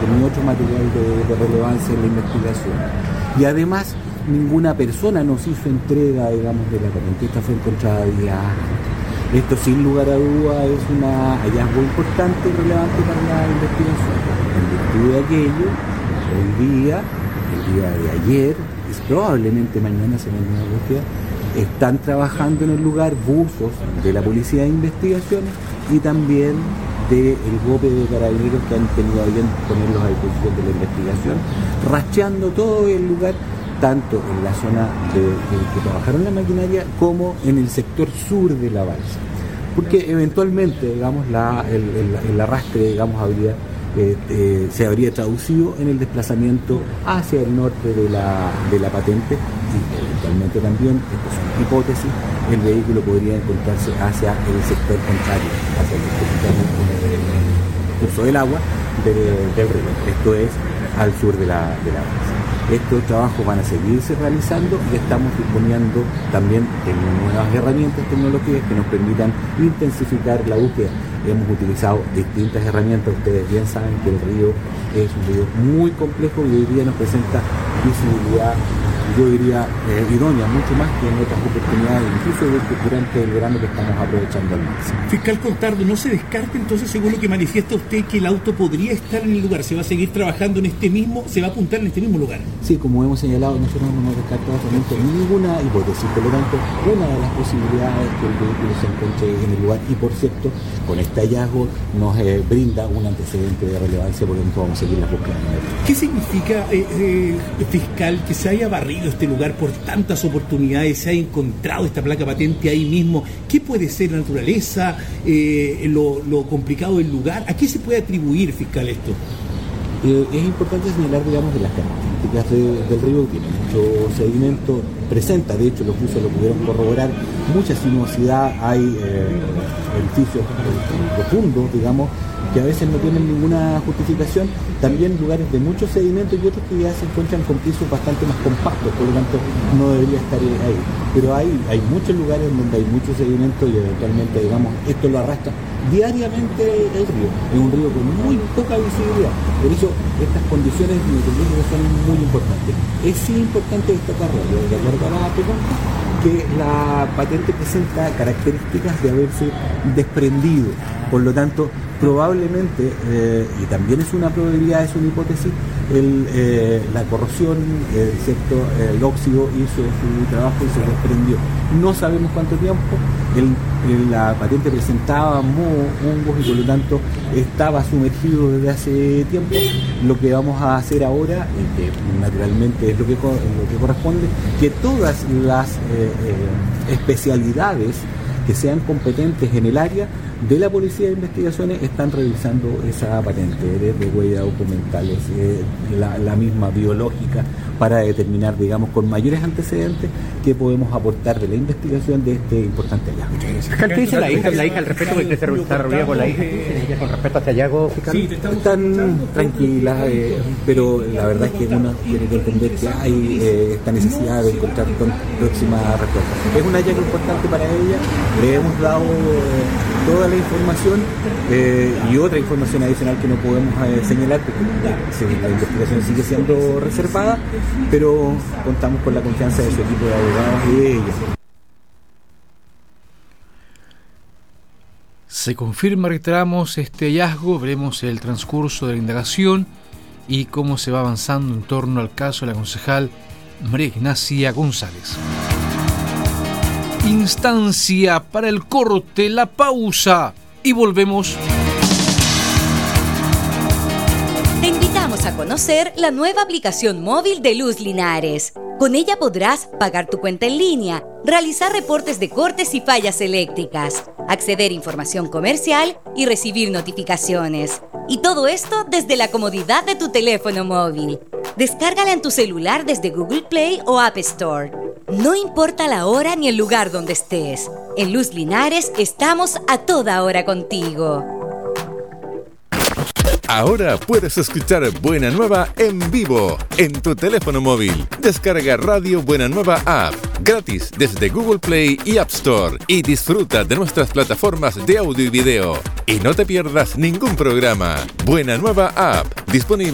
ni otro material de relevancia en la investigación. Y además, ninguna persona nos hizo entrega, digamos, de la patente. Esta fue encontrada día antes. Esto, sin lugar a duda, es un hallazgo importante y relevante para la investigación. En virtud de aquello, el día de ayer, y probablemente mañana se vendrá una búsqueda, están trabajando en el lugar buzos de la Policía de Investigaciones y también del GOPE de Carabineros, que han tenido a bien ponerlos a disposición de la investigación, rastreando todo el lugar, tanto en la zona que trabajaron la maquinaria como en el sector sur de la balsa. Porque eventualmente, digamos, el arrastre, digamos, se habría traducido en el desplazamiento hacia el norte de la patente, y eventualmente también, esto es una hipótesis, el vehículo podría encontrarse hacia el sector contrario, hacia el curso del agua del río, esto es al sur de la balsa. Estos trabajos van a seguirse realizando y estamos disponiendo también de nuevas herramientas tecnológicas que nos permitan intensificar la búsqueda. Hemos utilizado distintas herramientas, ustedes bien saben que el río es un río muy complejo y hoy día nos presenta visibilidad, yo diría, idónea, mucho más que en otras oportunidades, incluso durante el verano que estamos aprovechando al máximo. Fiscal Contardo, ¿no se descarta entonces, según lo que manifiesta usted, que el auto podría estar en el lugar? ¿Se va a seguir trabajando en se va a apuntar en este mismo lugar? Sí, como hemos señalado, nosotros no hemos descartado ninguna hipótesis, por lo tanto, una de las posibilidades es que el vehículo se encuentre en el lugar, y por cierto, con este hallazgo nos brinda un antecedente de relevancia, por lo tanto vamos a seguir la búsqueda. ¿Qué significa, fiscal, que se haya barrido este lugar por tantas oportunidades, se ha encontrado esta placa patente ahí mismo? ¿Qué puede ser la naturaleza, lo complicado del lugar? ¿A qué se puede atribuir, fiscal, esto? Es importante señalar, digamos, de las características del río. Tiene mucho sedimento, presenta, de hecho los buzos lo pudieron corroborar, mucha sinuosidad, hay edificios profundos, digamos, que a veces no tienen ninguna justificación, también lugares de mucho sedimento y otros que ya se encuentran con pisos bastante más compactos, por lo tanto no debería estar ahí. Pero hay muchos lugares donde hay mucho sedimento y eventualmente, digamos, esto lo arrastra diariamente el río. Es un río con muy poca visibilidad, por eso estas condiciones meteorológicas son muy importantes. Es sí importante destacar, de acuerdo a la pregunta, que la patente presenta características de haberse desprendido, por lo tanto probablemente, y también es una probabilidad, es una hipótesis, la corrosión, el óxido hizo su trabajo y se desprendió. No sabemos cuánto tiempo. La patente presentaba hongos y por lo tanto estaba sumergido desde hace tiempo. Lo que vamos a hacer ahora, y que naturalmente es lo que corresponde, que todas las especialidades que sean competentes en el área de la Policía de Investigaciones están revisando esa patente, desde huellas documentales, la misma biológica, para determinar, digamos, con mayores antecedentes qué podemos aportar de la investigación de este importante hallazgo. ¿Qué dice la hija al respecto, que se está reunida con la hija? Con respecto a este hallazgo, fiscal. Sí, están tranquilas, pero la verdad es que uno tiene que entender que hay esta necesidad de encontrar con próxima respuesta. Es un hallazgo importante para ella, le hemos dado toda la información y otra información adicional que no podemos señalar porque la investigación sigue siendo reservada, pero contamos con la confianza de su equipo de abogados y de ella. Se confirma, reiteramos, este hallazgo, veremos el transcurso de la indagación y cómo se va avanzando en torno al caso de la concejal María Ignacia González. Instancia para el corte, la pausa y volvemos. Te invitamos a conocer la nueva aplicación móvil de Luz Linares. Con ella podrás pagar tu cuenta en línea, realizar reportes de cortes y fallas eléctricas, acceder a información comercial y recibir notificaciones. Y todo esto desde la comodidad de tu teléfono móvil. Descárgala en tu celular desde Google Play o App Store. No importa la hora ni el lugar donde estés. En Luz Linares estamos a toda hora contigo. Ahora puedes escuchar Buena Nueva en vivo en tu teléfono móvil. Descarga Radio Buena Nueva App gratis desde Google Play y App Store y disfruta de nuestras plataformas de audio y video. Y no te pierdas ningún programa. Buena Nueva App, disponible